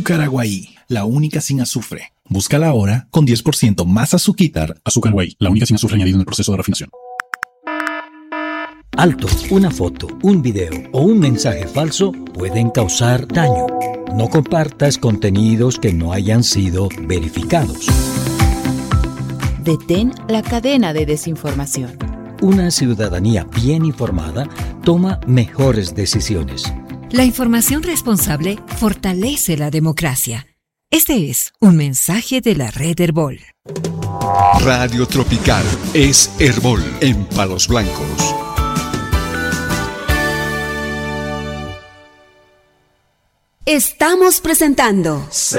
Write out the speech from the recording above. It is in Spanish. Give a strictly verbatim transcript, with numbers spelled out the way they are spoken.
Azúcar Aguaí, la única sin azufre. Búscala ahora con diez por ciento más azuquitar. Azúcar Aguaí, la única sin azufre añadido en el proceso de refinación. Alto, una foto, un video o un mensaje falso pueden causar daño. No compartas contenidos que no hayan sido verificados. Detén la cadena de desinformación. Una ciudadanía bien informada toma mejores decisiones. La información responsable fortalece la democracia. Este es un mensaje de la Red Herbol. Radio Tropical es Herbol en Palos Blancos. Estamos presentando